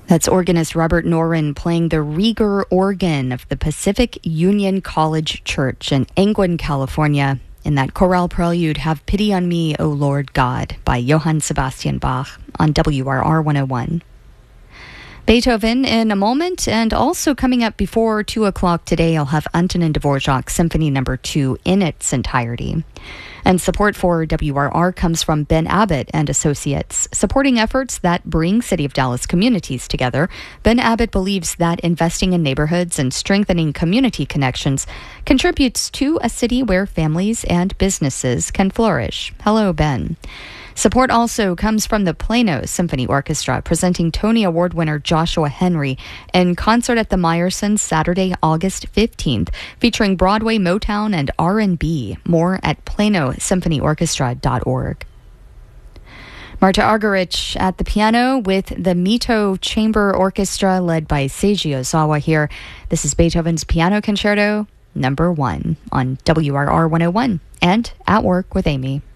That's organist Robert Noren playing the Rieger organ of the Pacific Union College Church in Angwin, California. In that chorale prelude, Have Pity on Me, O Lord God, by Johann Sebastian Bach on WRR 101. Beethoven in a moment, and also coming up before 2 o'clock today, I'll have Antonin Dvorak Symphony No. 2 in its entirety. And support for WRR comes from Ben Abbott and Associates, supporting efforts that bring City of Dallas communities together. Ben Abbott believes that investing in neighborhoods and strengthening community connections contributes to a city where families and businesses can flourish. Hello, Ben. Support also comes from the Plano Symphony Orchestra, presenting Tony Award winner Joshua Henry in concert at the Meyerson Saturday, August 15th, featuring Broadway, Motown, and R&B. More at planosymphonyorchestra.org. Marta Argerich at the piano with the Mito Chamber Orchestra led by Seiji Ozawa here. This is Beethoven's Piano Concerto No. 1 on WRR 101 and At Work with Amy.